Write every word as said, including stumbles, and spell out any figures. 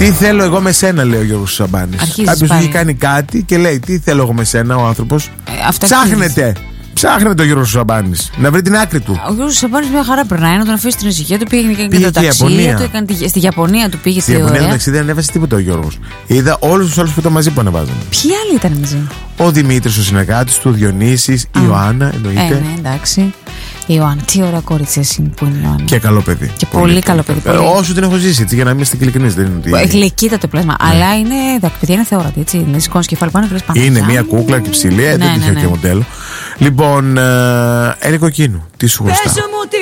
Τι θέλω εγώ με σένα, λέει ο Γιώργος Σαμπάνης. Κάποιος του έχει κάνει κάτι και λέει: τι θέλω εγώ με σένα, ο άνθρωπος. Ε, Ψάχνετε. Ψάχνετε ο Γιώργος Σαμπάνης να βρει την άκρη του. Ο Γιώργος Σαμπάνης μια χαρά περνάει, να τον αφήσει στην ησυχία του. Πήγε και το ταξίδι του. Έκανε, στη Ιαπωνία του πήγε. Στη Ιαπωνία του ταξίδι δεν ανέβασε τίποτα ο Γιώργος. Είδα όλους τους άλλους που ήταν μαζί που ανεβάζανε. Ποιοι άλλοι ήταν μαζί? Ο Δημήτρης, ο συνεργάτης του, ο Διονύσης, η Ιωάννα εννοείται. Ε, ναι, εντάξει. Η Ιωάννα, τι ωραία κορίτσια είναι που είναι η Ιωάννα. Και καλό παιδί. Και πολύ, πολύ καλό παιδί. Πολύ. Όσο την έχω ζήσει, έτσι, για να είμαστε ειλικρινείς. Γλυκύτατο πλάσμα. Ναι. Αλλά είναι. Εντάξει, παιδιά είναι θεόρατη. Έτσι. Είναι σηκώνει κεφάλι πάνω και λες πάνω. Είναι μια κούκλα και ψηλή, δεν είχε και μοντέλο. Λοιπόν, Έρικο Κίνου, τι σου γουστά.